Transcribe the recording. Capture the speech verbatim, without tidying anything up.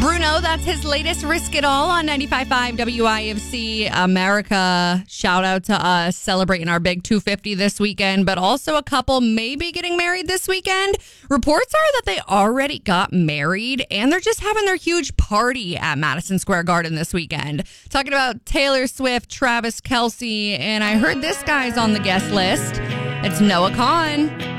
Bruno, that's his latest Risk It All on ninety-five point five W I F C America. Shout out to us celebrating our big two fifty this weekend, but also a couple maybe getting married this weekend. Reports are that they already got married and they're just having their huge party at Madison Square Garden this weekend. Talking about Taylor Swift, Travis Kelce, and I heard this guy's on the guest list. It's Noah Kahan.